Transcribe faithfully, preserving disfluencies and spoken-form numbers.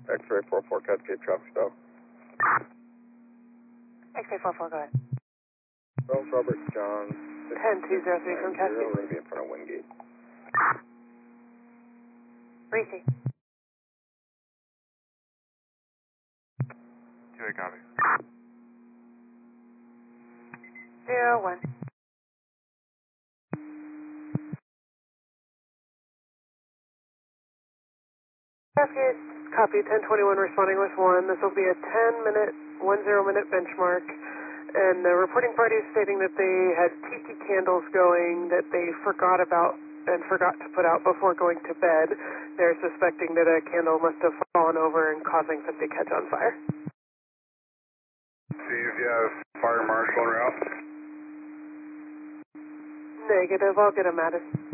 X-ray four four, Cascade traffic stop. X-ray four four, go ahead. Charles Robert John. ten two zero three from Cascade. We're going to be in front of Wingate. Reese. Two eight, copy. Zero one. Cascade, copy, ten twenty-one responding with one. This will be a ten minute, one zero minute benchmark. And the reporting party is stating that they had tiki candles going that they forgot about and forgot to put out before going to bed. They're suspecting that a candle must have fallen over and causing them to catch on fire. See if you have fire marshal en route. Negative, I'll get them added.